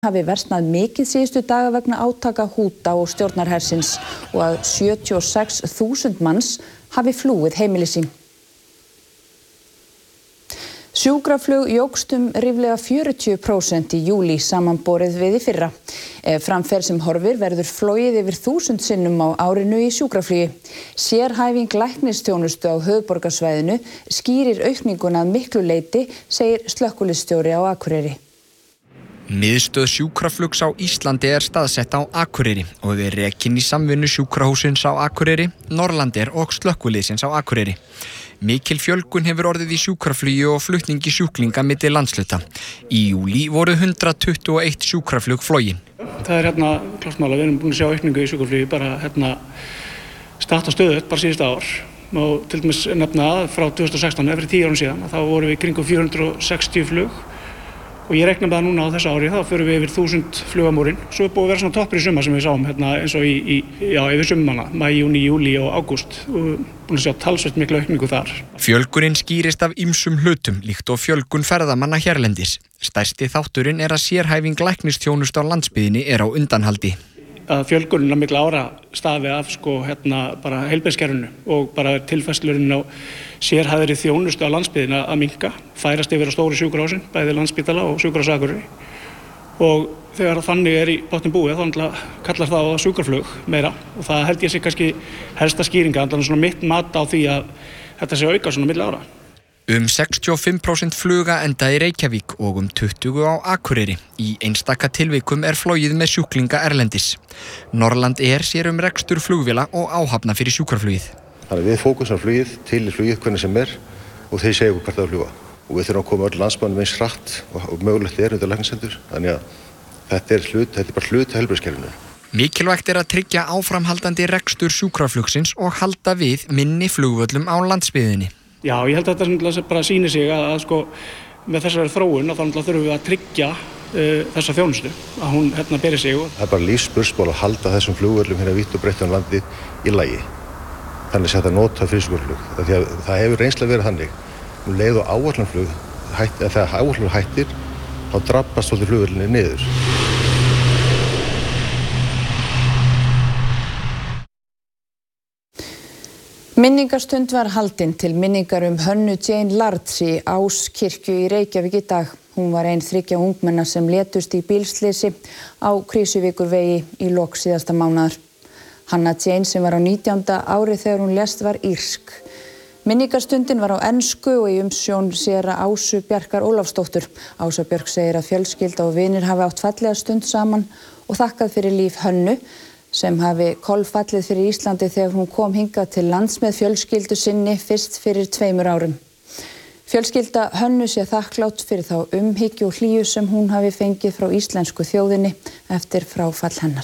hafi versnað mikið síðustu daga vegna átaka Húta og stjórnarhersins og að 76.000 manns hafi flúið heimili sín. Sjúkraflug jókst ríflega 40% í júlí samanborið við í fyrra. Ef fram fer sem horfir verður flogið yfir 1000 sinnum á árinu í sjúkraflugi. Sérhæfing læknisþjónustu á höfuðborgarsvæðinu skýrir aukninguna að miklu leyti, segir slökkviliðsstjóri á Akureyri. Miðstöð sjúkraflugs á Íslandi staðsett á Akureyri og er rekin í samvinnu sjúkrahússins á Akureyri, Norrlandair og slökkviliðsins á Akureyri. Mikil fjölgun hefur orðið í sjúkraflugi og flutningi sjúklinga milli landshluta. Í júlí voru 121 sjúkraflug flogin. Það er klart mál að við erum búin að sjá aukningu í sjúkraflugi bara start og stöðugt bara síðasta ár. Og til dæmis nefna frá 2016, fyrir 10 árum síðan, þá vorum við kringum 460 flug. Og ég reikna með það núna á þessu ári, þá förum við yfir 1000 flugamúrin. Svo er búið að vera svona toppur í sumar sem við sáum eins og yfir summana, maí, júní, júlí og ágúst. Og búin að sjá talsvert mikla aukningu þar. Fjölgunin skýrist af ýmsum hlutum, líkt og fjölgun ferðamanna hérlendis. Stærsti þátturinn að sérhæfing læknisþjónustu á landsbyggðinni á undanhaldi. Að fjölgunin mikla ára stafi af bara heilbrigðiskerfinu og bara tilfærslurinn á sérhæfðri þjónustu á landsbyggðinni að minnka, færast yfir á stóru sjúkrahúsin, bæði Landspítala og sjúkrahús Akureyri. Og þegar þannig í botninn búið, þá kallar það á sjúkraflug meira og það held ég sé kannski helsta skýringa, svona mitt mat á því að þetta sé auka svona milli ára. 65% fluga enda í Reykjavík og 20 á Akureyri. Í einstaka tilvikum flogið með sjúklinga erlendis. Norrlandair sér rekstur flugvéla og áhafna fyrir sjúkraflugið. Þannig við fókusum á flugið, til flugið hvernig sem og þeir segja okkur hvert það að fljúga. Og við þurfum að koma öll landsmönnum eins hratt og mögulegt undir læknishendur. Þannig að þetta er bara hluti af heilbrigðiskerfinu. Mikilvægt að tryggja áframhaldandi rekstur sjúkraflugsins og halda við minni flugvöllum á landsbyggðinni. Já, ég held að þetta bara sýnir sig að með þessari þróun þá þurfum við að tryggja þessa þjónustu, að hún beri sig. Það er bara lífsspursmál að halda þessum flugvöllum vítt og breitt landið í lagi. Þannig að þetta nota fyrir sjúkraflug. Það hefur reynslega verið þannig. Leið og áætlunarflug, þegar áætlunarflug hættir, þá drabbast svolítið flugvöllinni niður. Minningarstund var haldin til minningar Hönnu Jane Lards í Áskirkju í Reykjavík í dag. Hún var ein 3 ungmenna sem létust í bílslysi á Krýsuvíkurvegi í lok síðasta mánaðar. Hanna Jane sem var á 19. ári þegar hún lést var írsk. Minningarstundin var á ensku og í umsjón séra Ásu Bjarkar Ólafsdóttur. Ása Björk segir að fjölskylda og vinir hafi átt fallega stund saman og þakkað fyrir líf Hönnu, sem hafi kolfallið fyrir Íslandi þegar hún kom hingað til lands með fjölskyldu sinni fyrst fyrir 2 árum. Fjölskylda Hönnu sé þakklátt fyrir þá umhyggju og hlýju sem hún hafi fengið frá íslensku þjóðinni eftir fráfall hennar.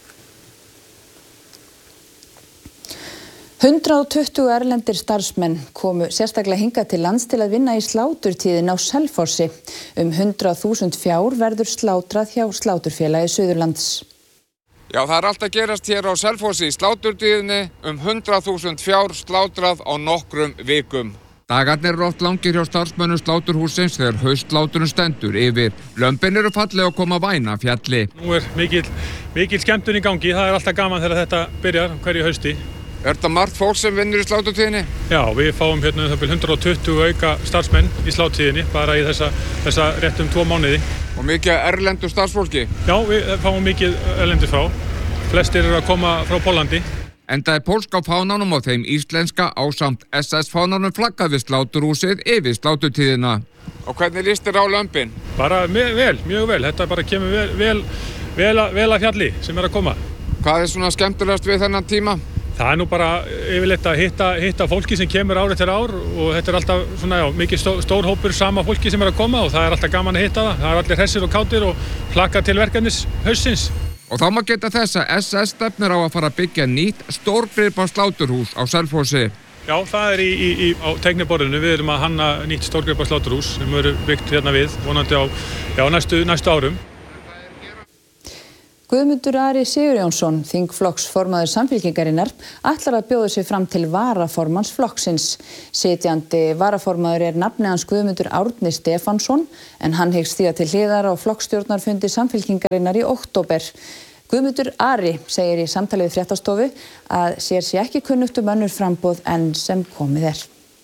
120 erlendir starfsmenn komu sérstaklega hingað til lands til að vinna í sláturtíðin á Selfossi. 100.000 fjár verður slátrað hjá Sláturfélagi Suðurlands. Já, það allt að gerast hér á Selfossi í sláturtíðinni, 100.000 fjár slátrað á nokkrum vikum. Dagarnir oft langir hjá starfsmönnum sláturhússins þegar haustsláturinn stendur yfir. Lömbin falleg að koma væna fjalli. Nú mikil skemmtun í gangi, það alltaf gaman þegar þetta byrjar hverju hausti. Þetta margt fólk sem vinnur í sláturtíðinni? Já, við fáum 120 auka starfsmenn í sláturtíðinni bara í þessa rétt 2 mánuði. Og mikið erlendu starfsfólki? Já, við fáum mikið erlendu frá. Flestir að koma frá Póllandi. Enda pólska fánanum og þeim íslenska ásamt SS-fánanum flaggað við sláturhúsið yfir sláturtíðina. Og hvernig líst þér á lömbin? Bara vel, mjög vel. Þetta bara kemur vel að fjalli sem að koma. Hvað svona skemmtilegast við þennan tíma? Það nú bara yfirleitt að hitta fólki sem kemur ár eftir ár og þetta alltaf svona, mikið stór hópur sama fólki sem að koma og það alltaf gaman að hitta það. Það allir hressir og kátir og hlakka til verkefnis haustsins. Og þá má geta þess að SS stefnir á að fara að byggja nýtt stórgripa sláturhús á Selfossi. Já, það á teikniborðinu. Við erum að hanna nýtt stórgripa sláturhús sem verður byggt við vonandi á næstu árum. Guðmundur Ari Sigurjónsson, þingflokksformaður Samfylkingarinnar, ætlar að bjóða sig fram til varaformanns flokksins. Sitjandi varaformaður nafni hans Guðmundur Árni Stefánsson, en hann hyggst stíga til hliðar á flokksstjórnarfundi Samfylkingarinnar í október. Guðmundur Ari segir í samtali við Fréttastofu að sér sé ekki kunnugt önnur framboð en sem komið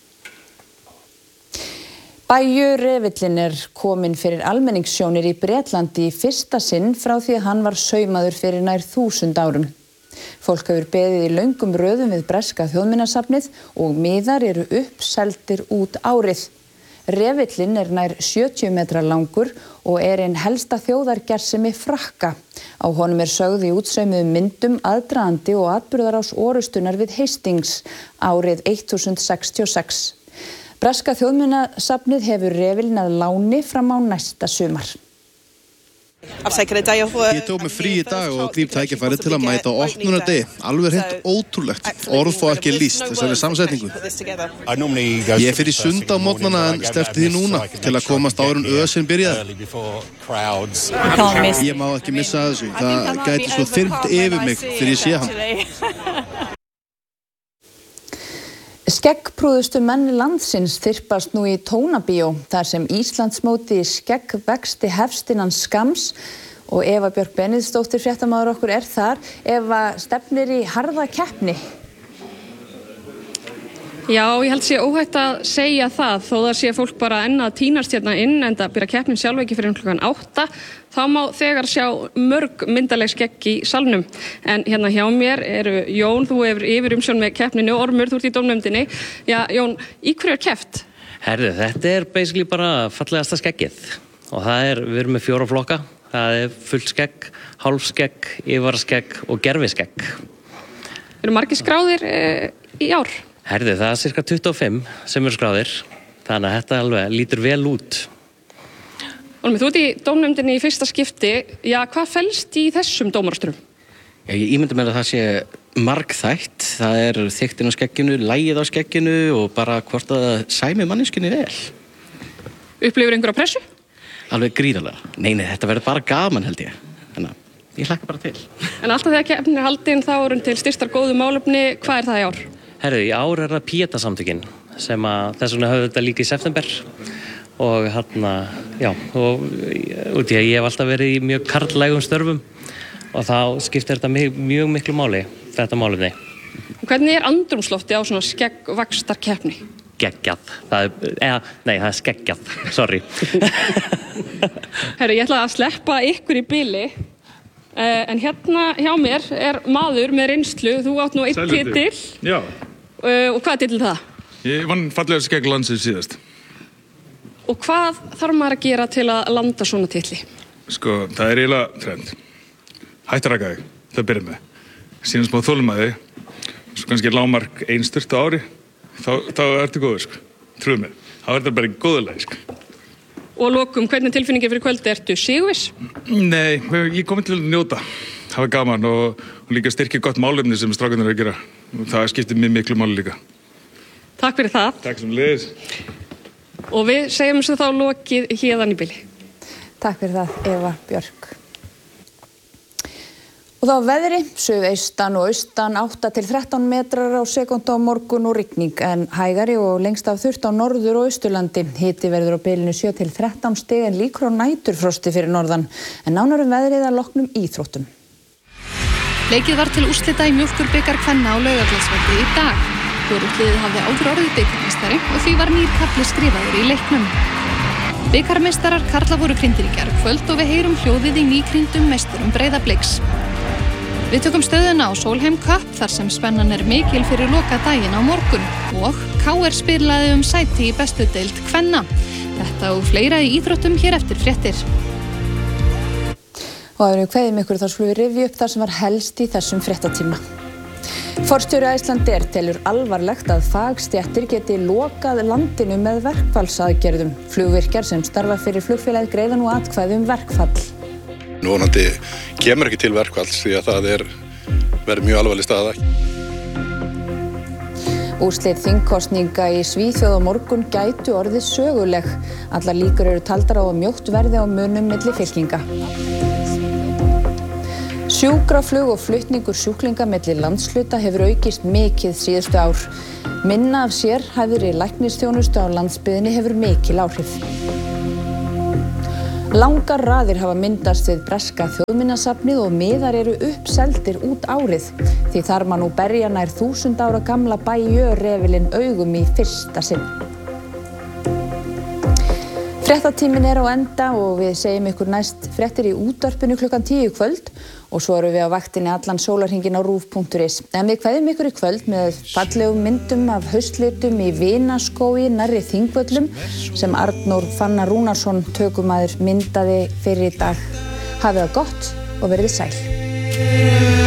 Bæjurefillinn kominn fyrir almenningssjónir í Bretlandi í fyrsta sinn frá því að hann var saumaður fyrir nær 1000 árum. Fólk hefur beðið í löngum röðum við breska þjóðminjasafnið og miðar eru uppseldir út árið. Refillinn nær 70 metra langur og ein helsta þjóðargersemi Frakka. Á honum sögð í útsaumuðum myndum aðdragandi og atburðarás orustunnar við Hastings árið 1066. Breska þjóðminjasafnið hefur refilinn að láni fram á næsta sumar. Ég tók mig frí í dag og gríp tækifærið til að mæta á opnunardegi. Alveg hreint ótrúlegt. Orð fá ekki lýst þessari samsetningu. Ég fer í sund á morgnana en sleppti því núna til að komast áður en ösin byrjaði. Ég má ekki missa þessu. Það gæti svo þyrmt yfir mig þegar ég sé hann. Skeggprúðustu menn landsins þyrpast nú í Tónabíó þar sem Íslandsmóti í skeggvexti hefst innan skamms og Eva Björk Benediktsdóttir fréttamaður okkur þar. Eva, stefnir í harða keppni? Já, ég held sé óhætt að segja það þó það sé fólk bara enn að tínast hérna inn en það byrja keppnin sjálf ekki fyrir klukkan 8. Þá má þegar sjá mörg myndaleg skegg í salnum. En hérna hjá mér eru Jón, þú hefur yfir umsjón með keppninu, Ormur, þú ert í dómnefndinni. Já, Jón, í hverju keppt? Herðu, þetta basically bara fallegasta skeggið. Og við erum með 4 flokka. Það fullt skegg, hálfskegg, yfirvaraskegg og gerfiskegg. Eru margir skráðir í ár? Herðu, það cirka 25 sem eru skráðir. Þannig að þetta alveg lítur vel út. Ormur, þú ert í dómnefndinni í fyrsta skipti. Já, hvað felst í þessum dómarasturum? Ég ímynda mér að það sé margþætt. Það þykktin á skegginu, lagið á skegginu og bara hvort að það sæmi manneskjunni vel. Upplifir einhverja pressu? Alveg gríðarlega. Nei, þetta verður bara gaman held ég. Þannig að ég hlakka bara til. En alltaf þegar keppnin haldin þá hún til styrktar góðu málefni. Hvað það í ár? Herðu, í ár það Pieta-samtökin sem þess vegna höfðu þetta líka í september og út í að ég hef alltaf verið í mjög karllægum störfum og þá skiptir þetta mjög miklu máli, þetta málefni. Hvernig andrúmslofti á svona skeggvaxtarkeppni? Geggjað. Það er skeggjað, sorry. Herru, ég ætla að sleppa ykkur í bili. En hérna hjá mér maður með reynslu, þú átt nú einn titil. Já. Og hvað titil það? Ég vann fallega skegg landsins síðast. Og hvað þarf maður að gera til að landa svona titli? Sko, það eiginlega trend. Hætt að raka þig, það byrja með. Síðan smá þolinmæði, svo kannski lágmark 1 sturt á ári, þá ertu góður, sko. Trúðu mig, þá þetta bara í góðu lagi, sko. Og lokum, hvernig tilfinningin fyrir kvöldi? Ertu sigurviss? Nei, ég kom til að njóta. Það var gaman og líka styrkja gott málefni sem strákarnir að gera. Það skiptir mér miklu máli líka. Takk fyrir það. Takk sem leiðis. Og við segjum svo þá lokið héðan í bili. Takk fyrir það, Eva Björk. Og þá veðri, suðaustan og austan 8 til 13 metrar á sekúndu á morgun og rigning en hægari og lengst af þurrt á norður og austurlandi. Hiti verður á bilinu 7 til 13 stig en líkur á næturfrosti fyrir norðan. En nánar veðrið að loknum íþróttum. Leikið var til úrslita í mjólkurbikar kvenna á Laugardalsvelli í dag. Hvorugt hafði áður orðið bikarmeistari og því var nýr kafli skrifaður í leiknum. Bikarmeistarar karla voru krýndir í gærkvöld og við heyrum hljóðið í nýkryndum meisturum Breiðabliks. Við tökum stöðuna á Solheim Cup þar sem spennan mikil fyrir lokadaginn á morgun og KR spilaði sæti í bestu deild kvenna. Þetta og fleira í íþróttum hér eftir fréttir. Og áður en við kveðjum ykkur þá skulum við rifja upp það sem var helst í þessum fréttatíma. Forstjóri Icelandair telur alvarlegt að fagstéttir geti lokað landinu með verkfallsaðgerðum. Flugvirkjar sem starfa fyrir flugfélagið greiða nú atkvæði verkfall. Vonandi kemur ekki til verkfalls því að það verður mjög alvarleg staða. Úrslit þingkosninga í Svíþjóð á morgun gætu orðið söguleg. Allar líkur eru taldar á að mjótt verði á munum milli fylkinga. Sjúkraflug og flutningur sjúklinga milli landshluta hefur aukist mikið síðustu ár. Minna af sérhæfðri læknisþjónustu á landsbyggðinni hefur mikil áhrif. Langar raðir hafa myndast við breska þjóðminjasafnið og miðar eru uppseldir út árið. Því þar má nú berja nær 1000 ára gamla Bayeux-refilinn augum í fyrsta sinn. Fréttatíminn á enda og við segjum ykkur næst fréttir í útvarpinu klukkan 10 í kvöld og svo erum við á vaktinni allan sólarhringinn á rúv.is. En við kveðjum ykkur í kvöld með fallegum myndum af haustlitum í Vinaskógi nærri Þingvöllum sem Arnór Fannar Rúnarsson tökumaður myndaði fyrir í dag. Hafið það gott og verið sæl.